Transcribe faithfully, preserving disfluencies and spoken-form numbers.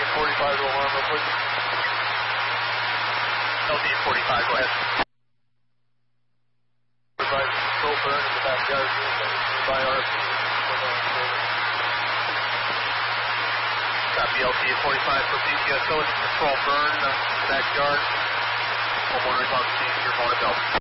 forty-five to alarm real quick. L D forty-five, go ahead. forty-five, control burn in the backyard. By our Copy L T forty-five for P T S O, control burn in the backyard. Homeowner is on scene, your phone is out.